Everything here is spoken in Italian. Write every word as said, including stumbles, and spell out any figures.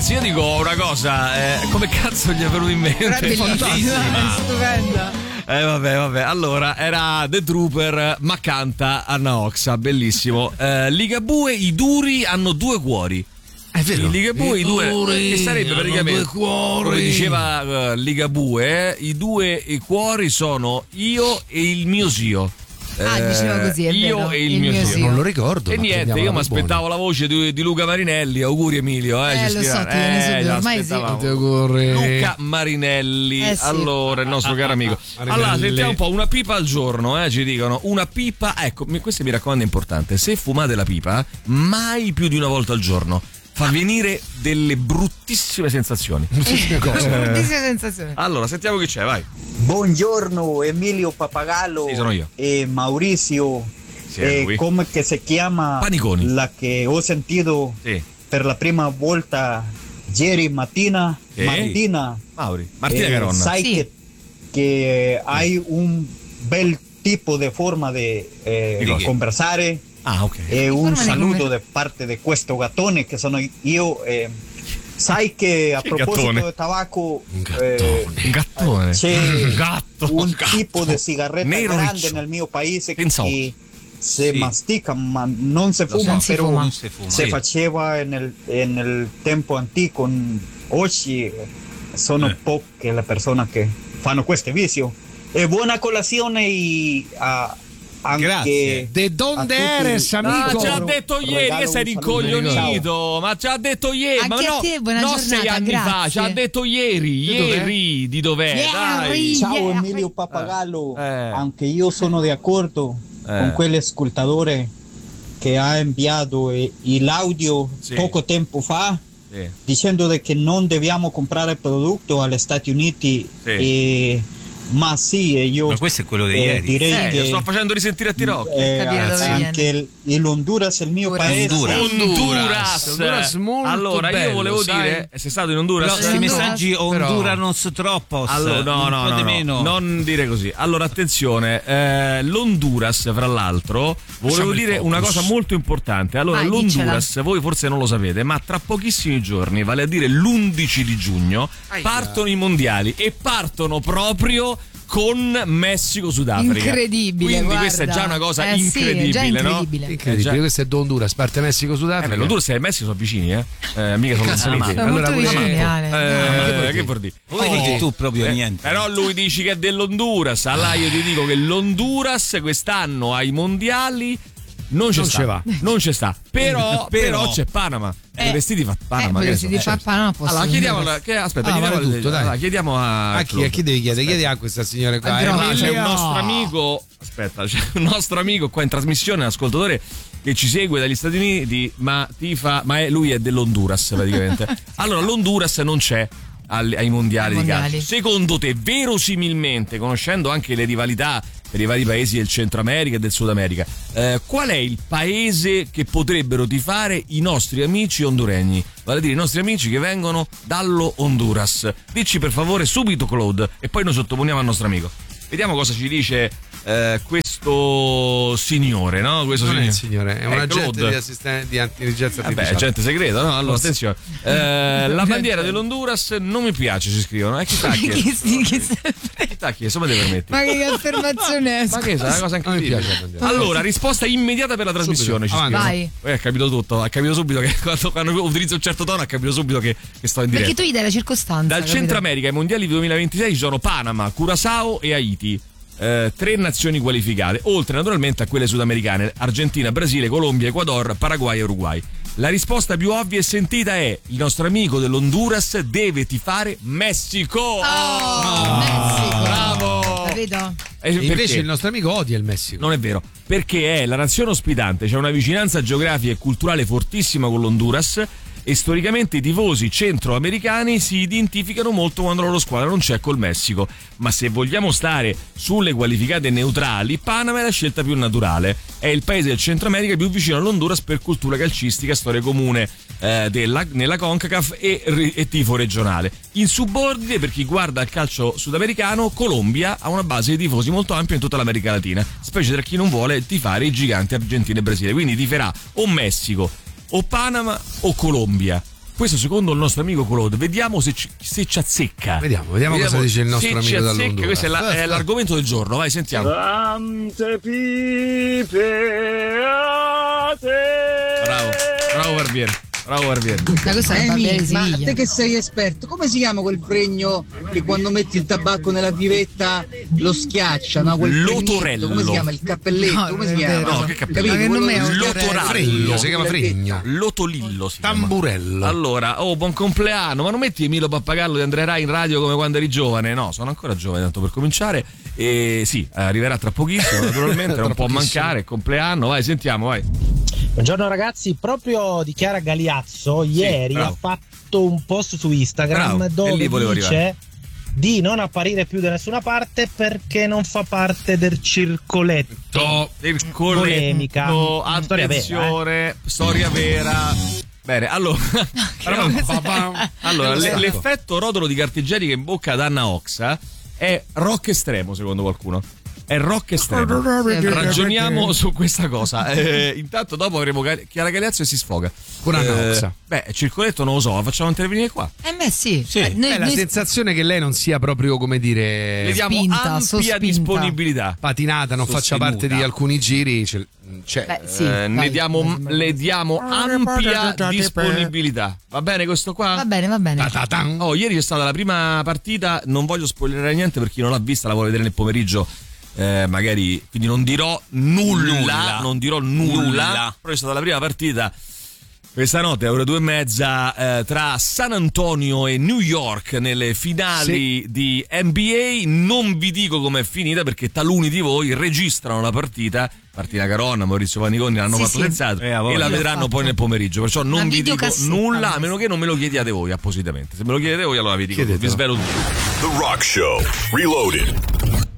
Ragazzi, io dico una cosa, eh, come cazzo gli è venuto in mente? È bellissima, è stupenda. Eh vabbè, vabbè, allora era The Trooper, ma canta Anna Oxa, bellissimo. Eh, Ligabue, i duri hanno due cuori. È vero. I Ligabue, i, i due, che sarebbe praticamente, come diceva uh, Ligabue, eh, i due i cuori sono io e il mio zio. Ah, eh, diceva così, è io vero, e il, il mio mio zio. zio. Non lo ricordo. E niente, io mi aspettavo la voce di, di Luca Marinelli. Auguri Emilio, eh, Eh, ci lo so, scrivono. ti viene subito, già ormai sì. aspettavamo. Luca Marinelli, Eh, sì. allora il nostro caro amico. Marinelli. Allora sentiamo un po', una pipa al giorno, eh, ci dicono, una pipa, ecco, mi- questo mi raccomando è importante, se fumate la pipa, mai più di una volta al giorno. Fa venire delle bruttissime sensazioni. Bruttissime cose. Bruttissime sensazioni. Allora, sentiamo chi c'è, vai. Buongiorno Emilio Pappagallo Sì, sono io. e Mauricio. Sì, è lui. Eh, come che si chiama Paniconi. la che ho sentito Sì. per la prima volta ieri mattina? Sì. Mattina. Mauri, Martina Eh, Caronna. sai Sì. che, che hai un bel tipo di forma di Di eh, cosa? conversare Ah, ok. e un forma di saluto conver- da parte di questo gattone che sono io. eh, sai che a Che proposito gattone? di tabacco Un eh, gattone. Un gattone. c'è Un gatto. un gatto. tipo di sigaretta Nero grande riccio. nel mio paese Senza che si Sì. mastica ma non si fuma, Non si però fuma. Non si fuma. si Sì. faceva nel, nel tempo antico. Oggi sono Eh. poche le persone che fanno questo vizio. E buona colazione e a, anche Grazie. De donde a tutti. eres, Ah, amico? ci ha detto ieri che sei rincoglionito, ma ci ha detto ieri, ma Anche a no, te, buona no giornata, sei anni fa, grazie. ci ha detto ieri, Di dov'è? ieri, di dov'è, dai. Ieri. Ciao Yeah. Emilio Pappagallo, Eh. anche io sono d'accordo Eh. con quell'ascoltatore che ha inviato eh, l'audio Sì. poco tempo fa Sì. dicendo de che non dobbiamo comprare prodotto agli Stati Uniti. Sì. E, ma sì, e io Ma questo è quello di eh, ieri. direi Eh, che lo sto facendo risentire a Tirocchi. eh, Capire dove anche il, il Honduras, il mio Honduras. paese, Honduras. Honduras. Honduras molto Allora, io bello, volevo sai? dire, sei stato in Honduras? Però questi Honduras. messaggi Però- Honduranos troppo. Allora, no, no, un po' no, di no, meno. non dire così. Allora, attenzione, eh, l'Honduras, fra l'altro, volevo Facciamo il dire focus. una cosa molto importante. Allora, Vai, l'Honduras, voi forse non lo sapete, ma tra pochissimi giorni, vale a dire l'undici di giugno, Aia. partono i mondiali e partono proprio con Messico-Sudafrica. Incredibile, Quindi guarda. questa è già una cosa Eh sì, è incredibile, già no? incredibile. Incredibile, Eh, già. questo è Honduras, parte Eh, Messico-Sudafrica. beh, l'Honduras e il Messico sono vicini, eh? eh mica sono Cazzo, lontani. ma- Sono Allora, molto pure- vicini, Ale. Eh, vuol che dire? vuol dire? Voi dici tu proprio Eh, niente. Però lui dice che è dell'Honduras. Allora io ti dico che l'Honduras quest'anno ai mondiali non c'è Non sta. ce va. Non c'è sta. Però, Però- però c'è Panama. Eh, I vestiti fa Panama. eh, che i ne so. vestiti fa Panama possono Allora chiediamo venire. alla- che, aspetta, Ah, chiediamo, vale tutto, dai. allora, chiediamo a, A chi, a chi devi chiedere? Chiedi a questa signora qua. A eh, Grosso. Allora, c'è un Emilia. nostro amico, aspetta, c'è un nostro amico qua in trasmissione, un ascoltatore che ci segue dagli Stati Uniti, ma tifa, ma è, lui è dell'Honduras praticamente. Allora, l'Honduras non c'è al- ai mondiali Ai di mondiali. calcio. Secondo te, verosimilmente, conoscendo anche le rivalità per i vari paesi del Centro America e del Sud America, eh, qual è il paese che potrebbero tifare i nostri amici honduregni? Vale a dire i nostri amici che vengono dallo Honduras. Dici per favore subito Claude e poi noi sottoponiamo al nostro amico. Vediamo cosa ci dice eh, questo signore, no? Questo Non è il signore. signore, è un Eh, agente Claude. di assistenza di intelligenza Vabbè, artificiale. gente segreta, no? Allora, attenzione. Eh, la bandiera dell'Honduras non mi piace, ci scrivono. Eh, chi t'ha Chi chiesto? si- chi se- Chi t'ha chiesto? Ma te permetti? Ma che affermazione è? Ma che è una cosa Non mi incredibile. piace la bandiera. Allora, risposta immediata per la trasmissione. Ci Avanti. scrivono. Vai. Poi ha capito tutto, ha capito subito che quando, quando utilizzo un certo tono ha capito subito che, che sto in diretta. Perché tu gli dai la circostanza. Dal capito? Centro America ai mondiali duemilaventisei ci sono Panama, Curaçao e Haiti. Eh, tre nazioni qualificate, oltre naturalmente a quelle sudamericane: Argentina, Brasile, Colombia, Ecuador, Paraguay e Uruguay. La risposta più ovvia e sentita è: il nostro amico dell'Honduras deve tifare Messico. Oh, Messico. Bravo. Capito? E E invece perché? il nostro amico odia il Messico. Non è vero, perché è la nazione ospitante, c'è una vicinanza geografica e culturale fortissima con l'Honduras e storicamente i tifosi centroamericani si identificano molto quando la loro squadra non c'è col Messico. Ma se vogliamo stare sulle qualificate neutrali, Panama è la scelta più naturale. È il paese del Centro America più vicino all'Honduras per cultura calcistica, storia comune eh, della, nella CONCACAF e, e tifo regionale. In subordine, per chi guarda il calcio sudamericano, Colombia ha una base di tifosi molto ampia in tutta l'America Latina, specie tra chi non vuole tifare i giganti Argentina e Brasile. Quindi tiferà o Messico o Panama o Colombia. questo secondo il nostro amico Claude. Vediamo se ci, se ci azzecca. Vediamo, vediamo, vediamo cosa dice il nostro amico dall'Honduras. Questo è, la, è l'argomento del giorno, vai, sentiamo. Tante pipe a te. Bravo, bravo Barbiere. Bravo Barbiere. Ma questa è Emi, Barbiere ma Siviglia. te che sei esperto, come si chiama quel fregno che quando metti il tabacco nella pivetta lo schiaccia, no? Quel Lotorello. fregnetto, come si chiama? Il cappelletto, No, come non si è chiama? vero. No, che cappelletto? Ma che Quello- nome è Lotorello. Fregno, si chiama Fregno. Lotolillo si chiama. Tamburello. Allora, oh, buon compleanno, ma non metti Emilio Pappagallo di Andrea Rai in radio come quando eri giovane? No, sono ancora giovane, tanto per cominciare. E sì, arriverà tra pochissimo, naturalmente, non può mancare, il compleanno. Vai, sentiamo, vai. Buongiorno ragazzi, proprio di Chiara Galiazzo ieri bravo. ha fatto un post su Instagram Bravo, e dove lì volevo dice arrivare. di non apparire più da nessuna parte perché non fa parte del circoletto. Il Polemica. colletto, Storia attenzione, vera, storia vera. Bene, allora, allora le- l'effetto rotolo di carta igienica in bocca ad Anna Oxa è rock estremo, secondo qualcuno. È rock estremo. Ragioniamo su questa cosa. Eh, intanto dopo avremo Gal- Chiara Galeazzo e si sfoga. Con Anna Eh, Oxa. Beh, Circoletto non lo so, facciamo intervenire qua. Eh beh sì, Sì. Eh, noi, È la noi- sensazione che lei non sia proprio, come dire, Le diamo spinta, ampia sospinta. disponibilità. patinata, non faccia Sostenuta. parte di alcuni giri. C'è, c'è. Beh, sì, Eh, dai, ne diamo, dai, le diamo ampia disponibilità. Va bene questo qua? Va bene, va bene. Ta-ta-tan. Oh, ieri c'è stata la prima partita, non voglio spoilerare niente per chi non l'ha vista, la vuole vedere nel pomeriggio. Eh, magari, quindi non dirò nulla, Nulla. non dirò nulla, Nulla. però è stata la prima partita questa notte, ore due e mezza, eh, tra San Antonio e New York nelle finali di N B A. Non vi dico com'è finita perché taluni di voi registrano la partita. Martina Caronna, Maurizio Paniconi l'hanno Sì, fatto sì. pensato Eh, a e voglia. la Io l'ho vedranno fatto. poi nel pomeriggio. Perciò non Una vi dico videocassetta, nulla, a sì. meno che non me lo chiediate voi appositamente. Se me lo chiedete voi allora vi dico, vi Chiedetelo. svelo tutto. The Rock Show. Reloaded.